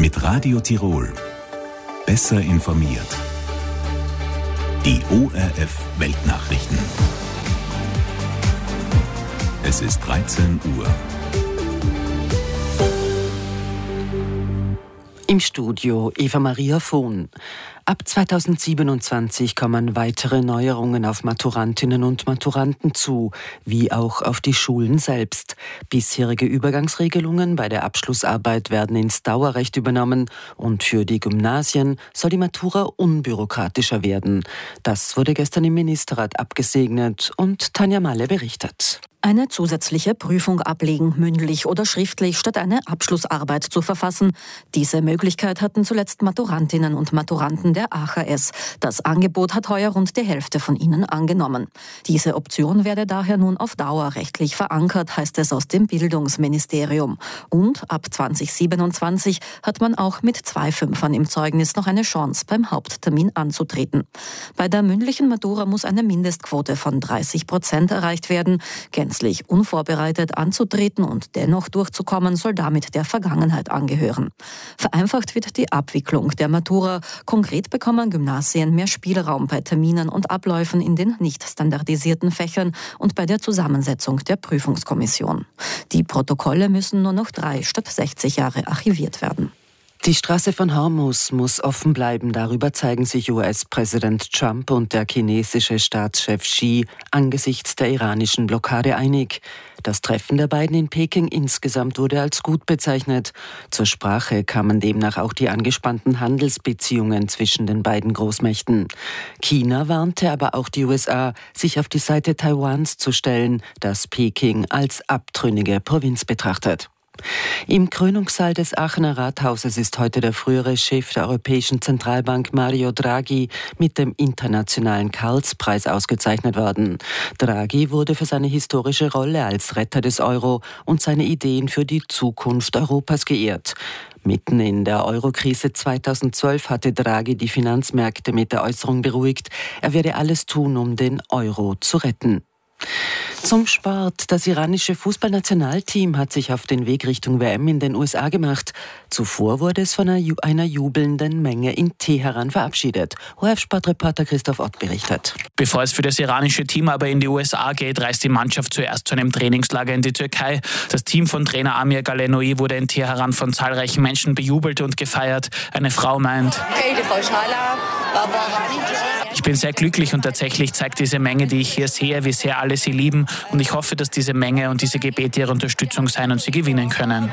Mit Radio Tirol. Besser informiert. Die ORF Weltnachrichten. Es ist 13 Uhr. Im Studio Eva Maria Vohn. Ab 2027 kommen weitere Neuerungen auf Maturantinnen und Maturanten zu, wie auch auf die Schulen selbst. Bisherige Übergangsregelungen bei der Abschlussarbeit werden ins Dauerrecht übernommen und für die Gymnasien soll die Matura unbürokratischer werden. Das wurde gestern im Ministerrat abgesegnet und Tanja Malle berichtet. Eine zusätzliche Prüfung ablegen, mündlich oder schriftlich, statt eine Abschlussarbeit zu verfassen. Diese Möglichkeit hatten zuletzt Maturantinnen und Maturanten der AHS. Das Angebot hat heuer rund die Hälfte von ihnen angenommen. Diese Option werde daher nun auf Dauer rechtlich verankert, heißt es aus dem Bildungsministerium. Und ab 2027 hat man auch mit 2 Fünfern im Zeugnis noch eine Chance, beim Haupttermin anzutreten. Bei der mündlichen Matura muss eine Mindestquote von 30% erreicht werden. Gänzlich unvorbereitet anzutreten und dennoch durchzukommen, soll damit der Vergangenheit angehören. Vereinfacht wird die Abwicklung der Matura. Konkret bekommen Gymnasien mehr Spielraum bei Terminen und Abläufen in den nicht standardisierten Fächern und bei der Zusammensetzung der Prüfungskommission. Die Protokolle müssen nur noch 3 statt 60 Jahre archiviert werden. Die Straße von Hormuz muss offen bleiben. Darüber zeigen sich US-Präsident Trump und der chinesische Staatschef Xi angesichts der iranischen Blockade einig. Das Treffen der beiden in Peking insgesamt wurde als gut bezeichnet. Zur Sprache kamen demnach auch die angespannten Handelsbeziehungen zwischen den beiden Großmächten. China warnte aber auch die USA, sich auf die Seite Taiwans zu stellen, das Peking als abtrünnige Provinz betrachtet. Im Krönungssaal des Aachener Rathauses ist heute der frühere Chef der Europäischen Zentralbank Mario Draghi mit dem internationalen Karlspreis ausgezeichnet worden. Draghi wurde für seine historische Rolle als Retter des Euro und seine Ideen für die Zukunft Europas geehrt. Mitten in der Eurokrise 2012 hatte Draghi die Finanzmärkte mit der Äußerung beruhigt, er werde alles tun, um den Euro zu retten. Zum Sport. Das iranische Fußballnationalteam hat sich auf den Weg Richtung WM in den USA gemacht. Zuvor wurde es von einer jubelnden Menge in Teheran verabschiedet. ORF-Sportreporter Christoph Ott berichtet. Bevor es für das iranische Team aber in die USA geht, reist die Mannschaft zuerst zu einem Trainingslager in die Türkei. Das Team von Trainer Amir Galenoui wurde in Teheran von zahlreichen Menschen bejubelt und gefeiert. Eine Frau meint: Ich bin sehr glücklich und tatsächlich zeigt diese Menge, die ich hier sehe, wie sehr alle sie lieben. Und ich hoffe, dass diese Menge und diese Gebete ihre Unterstützung sein und sie gewinnen können.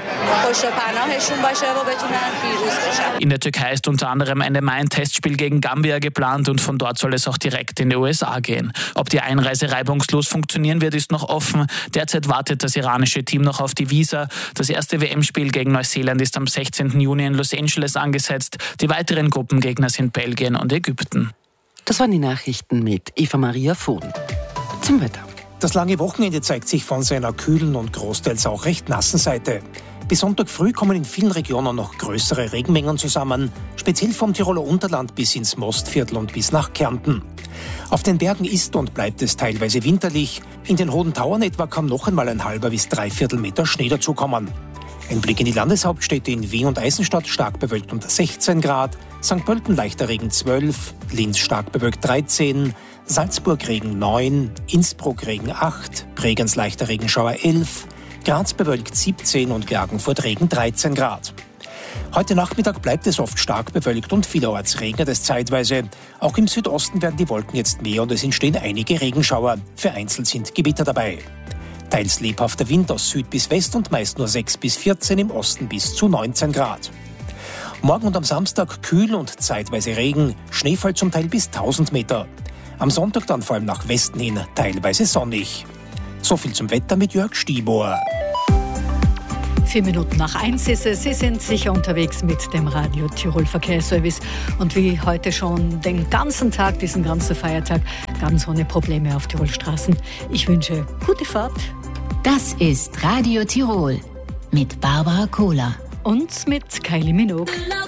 In der Türkei ist unter anderem Ende Mai ein Testspiel gegen Gambia geplant und von dort soll es auch direkt in die USA gehen. Ob die Einreise reibungslos funktionieren wird, ist noch offen. Derzeit wartet das iranische Team noch auf die Visa. Das erste WM-Spiel gegen Neuseeland ist am 16. Juni in Los Angeles angesetzt. Die weiteren Gruppengegner sind Belgien und Ägypten. Das waren die Nachrichten mit Eva Maria Vohn. Zum Wetter. Das lange Wochenende zeigt sich von seiner kühlen und großteils auch recht nassen Seite. Bis Sonntag früh kommen in vielen Regionen noch größere Regenmengen zusammen, speziell vom Tiroler Unterland bis ins Mostviertel und bis nach Kärnten. Auf den Bergen ist und bleibt es teilweise winterlich. In den Hohen Tauern etwa kann noch einmal ein halber bis 3/4 Meter Schnee dazukommen. Ein Blick in die Landeshauptstädte in Wien und Eisenstadt stark bewölkt und 16 Grad, St. Pölten leichter Regen 12, Linz stark bewölkt 13, Salzburg Regen 9, Innsbruck Regen 8, Bregenz leichter Regenschauer 11, Graz bewölkt 17 und Klagenfurt Regen 13 Grad. Heute Nachmittag bleibt es oft stark bewölkt und vielerorts regnet es zeitweise. Auch im Südosten werden die Wolken jetzt mehr und es entstehen einige Regenschauer. Vereinzelt sind Gewitter dabei. Teils lebhafter Wind aus Süd bis West und meist nur 6 bis 14, im Osten bis zu 19 Grad. Morgen und am Samstag kühl und zeitweise Regen, Schneefall zum Teil bis 1000 Meter. Am Sonntag dann vor allem nach Westen hin teilweise sonnig. So viel zum Wetter mit Jörg Stibor. 4 Minuten nach 1 ist es. Sie sind sicher unterwegs mit dem Radio Tirol Verkehrsservice. Und wie heute schon den ganzen Tag, diesen ganzen Feiertag, ganz ohne Probleme auf Tirol Straßen. Ich wünsche gute Fahrt. Das ist Radio Tirol mit Barbara Kohler Und mit Kylie Minogue.